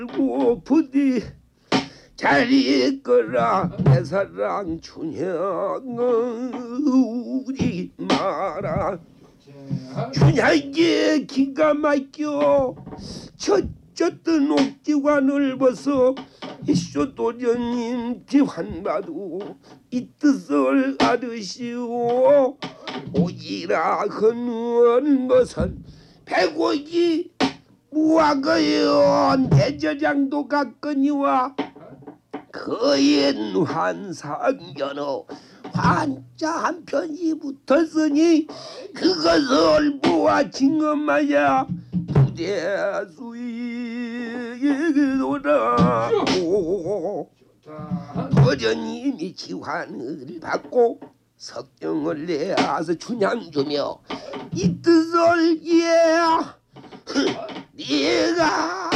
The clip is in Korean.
고 부디 잘 있거라 내 사랑 춘향 우리 마라. 춘향이 기가 막혀 젖던 옥지관을 벗어 이쇼도련님 지환마도 이 뜻을 알으시오. 오지라 하는 것은 백옥이 무화과연 대저장도 갔거니와 거인 환상연어 환자 한 편이 붙었으니 그것을 보아 징엄하야 부대수이도라고 도련님이 지환을 받고 석경을 내어서 춘향 주며 이 뜻을 네가